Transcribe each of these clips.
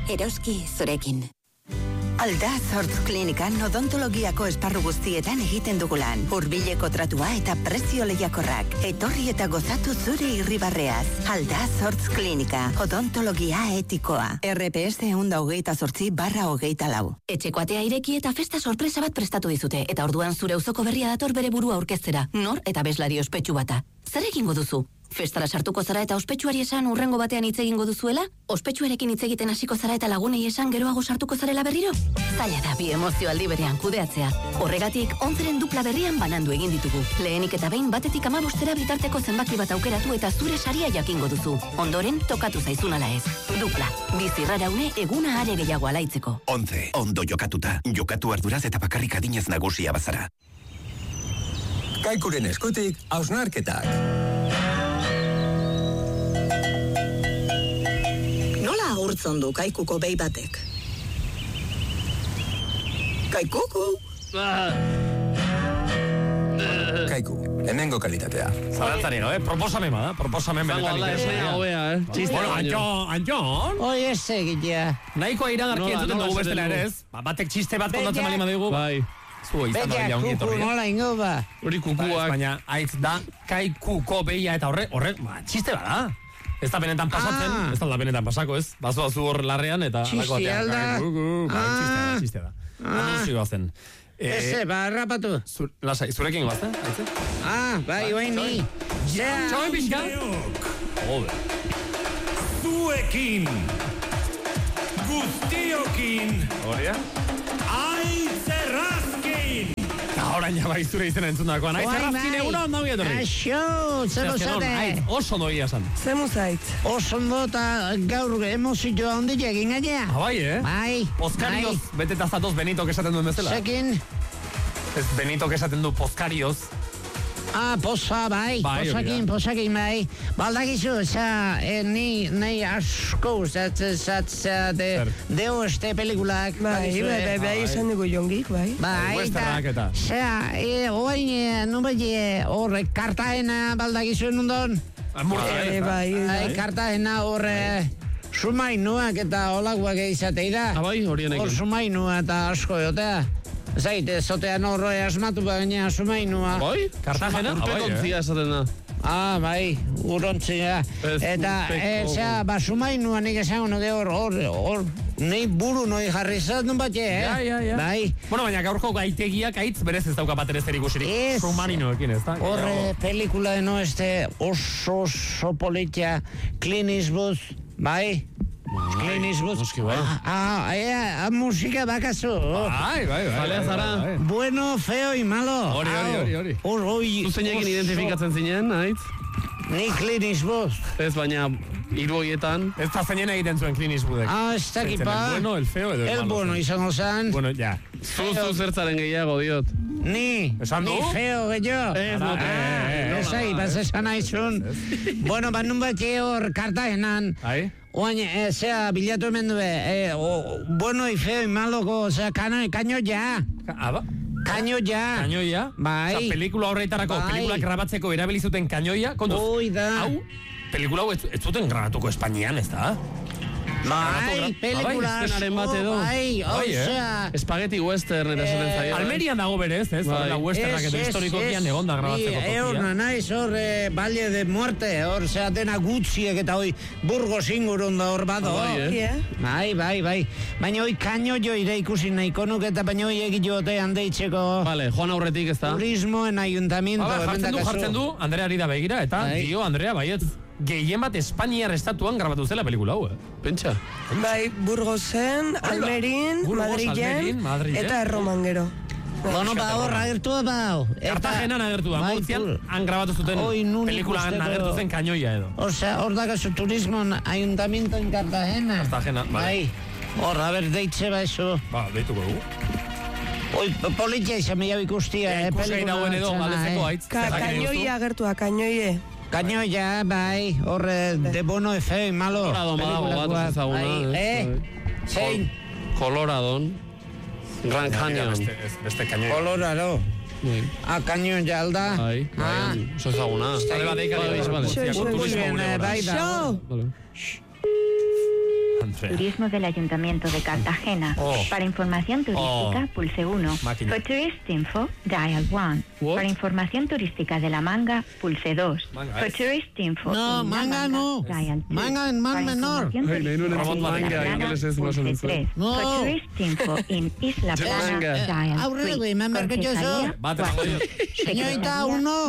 Eroski zurekin. Aldaz Hortz Klinikan odontologiako esparru guztietan egiten dugu lan. Hurbileko tratua eta prezio lehiakorrak. Etorri eta gozatu zure irribarreaz. Aldaz Hortz Klinika, odontologia etikoa. RPS 128/24. Etxeko atea ireki eta festa sorpresa bat prestatu dizute. Eta orduan zure auzoko berria dator bere burua aurkeztera. Nor eta abeslari ospetsu bata. Zer egingo duzu? Festara sartuko zara eta ospetsuari esan urrengo batean hitz egingo duzuela? Ospetsuarekin hitz egiten hasiko zara eta lagunei esan geroago sartuko zarela berriro? Zaila da bi emozio aldi berean kudeatzea. Horregatik, 11ren dupla berrian banandu egin ditugu. Lehenik eta behin batetik 15 bitarteko zenbaki bat aukeratu eta zure saria jakingo duzu. Ondoren, tokatu zaizun ala ez. Dupla, bizi raraune eguna are gehiago alaitzeko. 11, ondo jokatuta. Jokatu arduraz eta bakarrik adinez nagusia bazara. Kaikuren eskutik, hausnarketak. Nola agurtzen du kaikuko behi batek? Kaikuku! Kaiku, hemengo kalitatea. Zalantzarino, proposamen bada, proposamen benetan. Bueno, Anjon? Oi, ez egitea. Nahikoa iragarki entzuten dugu bestela ere ez? Batek txiste bat kontatzen bali madugu. Bai. Bella, kuku nola ingo ba. Hori kukuak. Baina, haitz da, kaikuko behia eta horre, txiste bada. Ez da benetan pasatzen, ez da benetan pasako ez. Bazoa zu hor larrean eta... Txiste alda. Txiste da. Anunzioa zen. Eze, barrapatu. Lasai, zurekin goazten? Bai, ni. Txoen pixka? Joder. Zuekin, guztiokin, Horia? Aitzerrazkin! Orain ja bai zure izena entzunakoan. Aitzerrazkin egun hon nahi etorri. Aixo, zer zate. Oso no ia esan. Zemu zait. Oso ondo eta gaur emozioa ondik egin gaina. Bai, Bai. Pozkarioz, beteta zatoz Benitok esaten duen bezala. Zekin. Ez Benitok esaten du pozkarioz. Poza, bai. Pozakin, bai. Baldakizu, ni asko usatzea deo este pelikulak. Bai, esan dugu jongik, bai. Bai, eta, oain, horrek Kartagena baldakizu nundon. Bai, Kartagena horre... Sumainuak eta olaguak izateira. Bai, horienekin. Hor sumainua eta asko jotea. Zaite, zotean horre asmatu baina sumainua. Bai? Kartagena? Urpekontzia esaten da. Bai, urontzia. Eta, sumainua nik esango nuke hor, nahi buru noi jarri zaten bat, Ja. Bai. Bueno, baina gaurko gaitegiak aitz berez ez dauka bater ez erikusirik. Sumarinoekin ez da. Horre, pelikula deno oso politia, Clint Eastwood, bai. Clint Eastwood. Musika bakazu. Bai. Jalea zara. Bueno, feo y malo. Hori. Zuzenekin identifikatzen zinen, aitz? Ni Clint Eastwood. Ez, baina hiruoietan. Ez da zeinen egiten zuen Clint Eastwoodek. Ez dakipa. El bueno, el feo edo el malo. El bueno izango zan. Bueno, ja. Zu zertzaren gehiago diot. Ni feo gehiago. Ez ahi, esan aizun. Bueno, nun bat hor Kartagenan. Oain, bilatu hemen dube, bueno y feo y maloko, kaino ja. Kainoia? Bai. Pelikula horretarako, pelikula grabatzeko erabilizuten kainoia, kontuz. Hau, pelikula hau ez zuten grabatuko Espainian, ez da? Bai, pelikula asko, bai, Spaghetti western eta esaten zaio. Almerian dago berez, ez? Horrela westernak edo historikokian egonda grabatzeko tokia. Horna naiz, hor, Valle de Muerte, hor, dena gutxiek eta hoi, Burgos ingurun da hor bado. Bai. Baina hoi kaino jo ire ikusi nahiko nuk eta baina hoi egite handeitzeko. Vale, joan aurretik ez da. Turismo en ayuntamiento. Jartzen du, Andreari da begira, eta dio, Andrea, baiet. Gehien bat Espainiar estatuan grabatu zela pelikula hau, Pentsa. Bai, Burgosen, Almerin, Madrilen, eta Erroman gero. Bueno, horra agertua bau. Kartagenan agertu da, Murtzian han grabatu zuten pelikulan agertu zen kainoia edo. Osea, hor dakazu turismo ayuntamiento en Cartagena. Cartagena, bai. Hor, a ber, deitze baizu. Deituko dugu. Oi, politia izan mila ikustia, Ikusei dagoen edo, galdezeko aitz. Kainoia agertua, kainoie. Kainoia, bai, horre, de bono e feo y malo. Koloradon badago bat ezaguna. Zein? Koloradon. Gran Canyon. Beste kainoia. Kolorado. Canyon ja alda. Bai, oso ezaguna. Zale bat eikari. Bai, da. Turismo del Ayuntamiento de Cartagena. Para información turística, pulse 1. For Tourist Info, dial 1. Para información turística de La Manga, pulse 2. For Tourist Info No, Manga no. Manga en más menor. Pulse 3. For Tourist Info in Isla Plana, dial 3. Señorita, uno.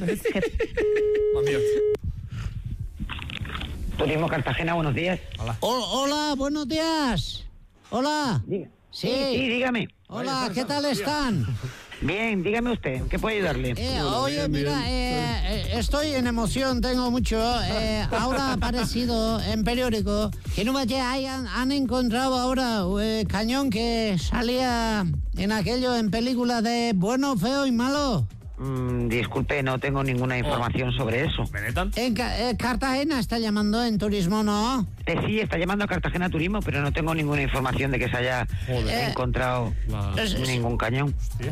Turismo Cartagena, buenos días. Hola, buenos días. Hola. Sí, dígame. Hola, ¿qué tal están? Bien, dígame usted, ¿qué puede ayudarle? Oye, mira, estoy en emoción, tengo mucho. Ahora ha aparecido en periódico que no han encontrado ahora cañón que salía en aquello en película de Bueno, Feo y Malo. Disculpe, no tengo ninguna información sobre eso. En Cartagena está llamando en turismo, ¿no? Sí, está llamando a Cartagena Turismo, pero no tengo ninguna información de que se haya encontrado ningún cañón.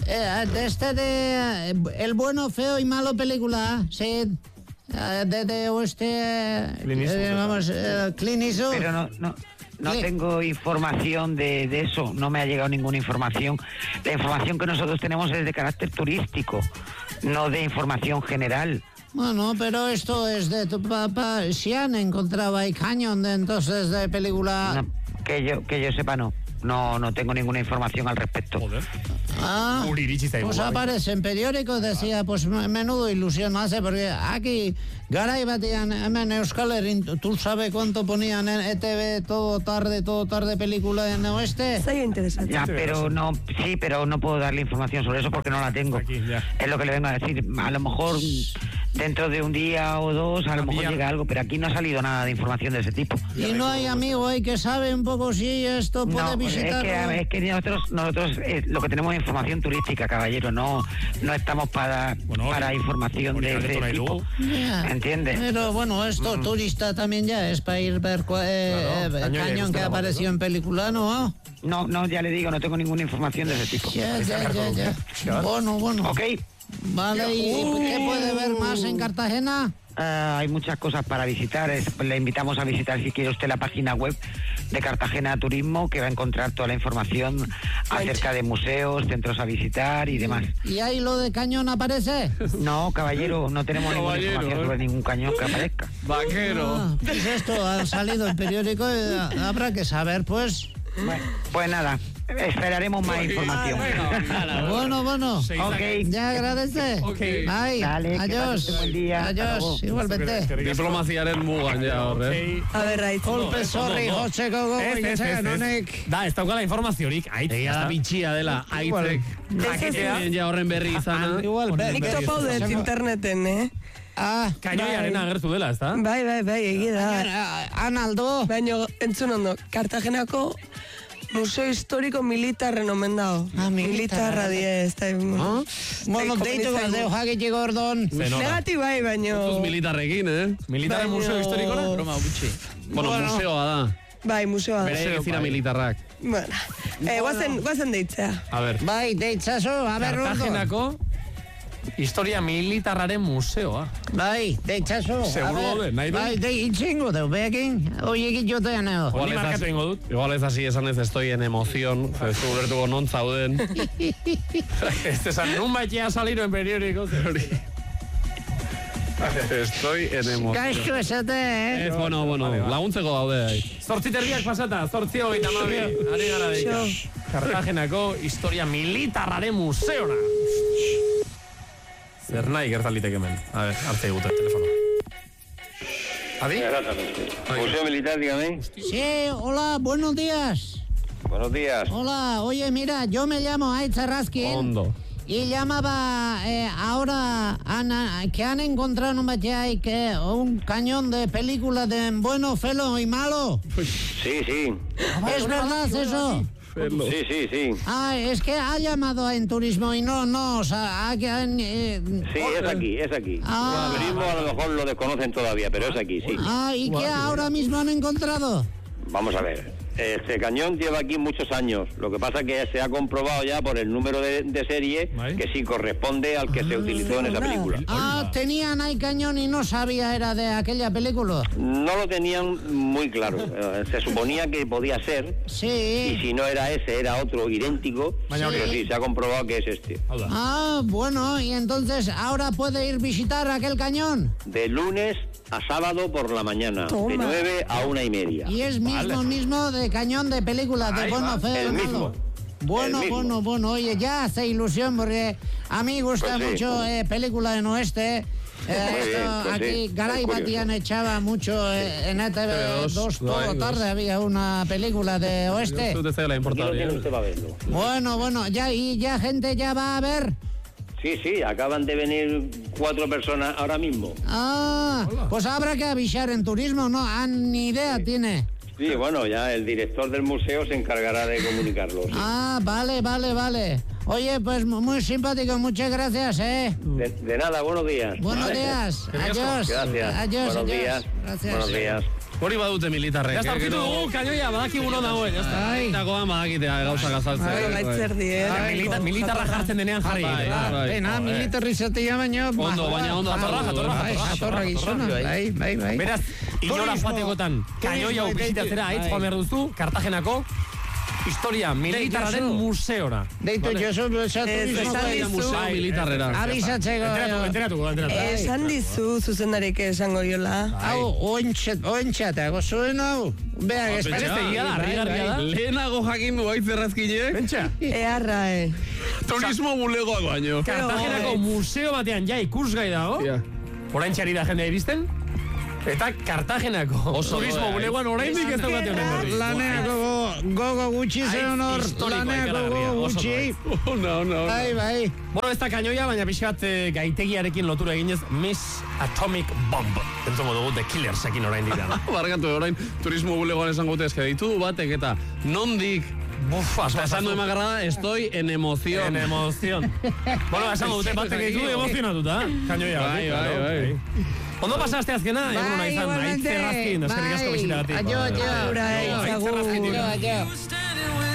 El Bueno, Feo y Malo película, sí. De Clint Eastwood. Pero no tengo información de eso, no me ha llegado ninguna información. La información que nosotros tenemos es de carácter turístico, no de información general. Bueno, pero esto es de tu papá. Si han encontrado ahí cañón de entonces de película... No, que yo sepa, no tengo ninguna información al respecto. Pues aparece en periódico, decía, pues menudo ilusión hace, porque aquí garai batean hemen Euskal Herrin, ¿tú sabes cuánto ponían en ETV todo tarde película en oeste? Está interesante. Ya, pero no puedo darle información sobre eso porque no la tengo. Es lo que le vengo a decir. A lo mejor dentro de un día o dos, a lo mejor llega algo, pero aquí no ha salido nada de información de ese tipo. Y no hay amigo ahí que sabe un poco si esto puede visitar. Es que nosotros lo que tenemos es información turística, caballero, no estamos para información de ese tipo. ¿Entiendes? Pero bueno, esto turista también ya es para ir a ver cañón que apareció en película, ¿no? No, ya le digo, no tengo ninguna información de ese tipo. Ya. Bueno. Ok. Vale, ¿y qué puede ver más en Cartagena? Hay muchas cosas para visitar. Le invitamos a visitar, si quiere usted, la página web de Cartagena Turismo, que va a encontrar toda la información acerca de museos, centros a visitar y demás. ¿Y ahí lo de cañón aparece? No, caballero, no tenemos ninguna información sobre ningún cañón que aparezca. Vaquero. Pues esto ha salido en periódico y habrá que saber, pues. Pues nada, esperaremos más información. Bueno. Ok. Ya agradece. Bye. Dale, adiós. Buen día. Adiós, igualmente. Diplomaziaren mugan ja horre. A ver, Raitz. Kolpe sorri, jotzeko gogo, honek. Da, ez daukala informaziorik. Egia da bitxia dela, aitzek. Jakitean ja horren berri izana. Nik topau dut interneten, Kainoiaren agertu dela, ez da? Bai, egia da. Analdo. Baina, entzun ondo, Cartagenako Museo Historiko Militarren omen dago. Militarra die, ez da... Bueno, deitu galdeo jakitxe gordon. Negati bai, baina... Kontuz militarrekin, Militarren museo historikora? Broma gutxi. Bueno, museoa da. Bai, museoa da. Bere egizira militarrak. Bueno, guazen deitzea. A ver. Bai, deitzazo, a ber ordo. Cartagenako Historia Militarraren museoa. Bai, deitzazo. Seguro daude, nahi du? Bai, itxingo deu, beekin. Oiekit jotean eo. Honi markatu ingo dut. Igual ez hasi esan ez estoy en emoción. Ez du ulertuko non zauden. Ez esan, nun baitea saliro en periódico. Estoy en emoción. Gaizko esate, Ez, bueno, laguntzeko daude ahí. 8:30 pasata, 8:32. Ari gara deika. Cartagenako Historia Militarraren museora. Zer nahi gertaliteke hemen. A ver, arte egute telefono. ¿Adi? Museo Militar, dígame. Sí, hola, buenos días. Buenos días. Hola, oye, mira, yo me llamo Aitza Raskin. Ondo. Y llamaba ahora que han encontrado un cañón de película de Bueno, Feo y Malo. Sí. ¿Es verdad eso? Sí. Es que ha llamado en turismo y no, o sea, sí, es aquí. Turismo a lo mejor lo desconocen todavía, pero es aquí, sí. ¿Y qué ahora mismo han encontrado? Vamos a ver. Este cañón lleva aquí muchos años. Lo que pasa es que se ha comprobado ya por el número de serie que sí corresponde al que se utilizó en esa película. Tenían ahí cañón y no sabía era de aquella película. No lo tenían muy claro. Se suponía que podía ser. Sí. Y si no era ese, era otro idéntico. Pero sí, se ha comprobado que es este. Bueno, y entonces ahora puede ir a visitar aquel cañón. De lunes a sábado por la mañana. Toma. De 9 a 1:30. Y es mismo de cañón de película, de bueno, feo. El mismo. Bueno, oye, ya hace ilusión porque a mí gusta mucho película en oeste. Aquí Garay Batián echaba mucho en ETV2 toda la tarde había una película de oeste. Bueno, ya gente ya va a ver. Sí, acaban de venir 4 personas ahora mismo. Pues habrá que avisar en turismo, ¿no? Ni idea tiene. Sí, bueno, ya el director del museo se encargará de comunicarlo. Sí. Vale. Oye, pues muy simpático, muchas gracias, De nada, buenos días. Buenos días, adiós. Gracias. Adiós, buenos días. Gracias. Buenos días. Hori badute militarrek. Ya está, aurkitu dugu, kañoia, badaki uno dagoen, ya está. Dagoan badakitea gauza gazaltzen. Militarra jartzen denean jarri. Militarri zatea baino. Ondo. Atorra gizona. Bai. Beraz, inora joatekotan, kañoia bizitatzera, aitz joan behar duzu, Kartagenako, historia militarraren museora. Deitu Josu, museo militarrera. Abizatzeko. Enteratuko. Esan dizu zuzendarik esango diola. Hau, ointxatago zuen hau. Beak espeztegia da, arrigarria da. Lehenago jakin du baitzerrazkinek. Pentsa. Earra, Turismo bulegoak baino. Kartagenako museo batean ja ikusgai dago. Orain txari da jende iristen. Eta Kartagenako turismo bulegoan oraindik ez daukate honen berri. Laneako gogo gutxi zen hor. Laneako gogo gutxi. No. Bai. Bueno, ez da kañoia, baina pixkat gaitegiarekin lotura eginez Miss Atomic Bomb. Entzongo dugu The Killersekin oraindik da. Barkatu, orain turismo bulegoan esango dute, eske deitu du batek eta nondik esan duen makarra da, estoy en emoción. Bueno, esango dute batek ditu emozionatuta, kañoia. Bai. Ondo pasaste azkena, eguna izan, Aitz Zerrazkin, eskerrik asko bizitagatik. Aio.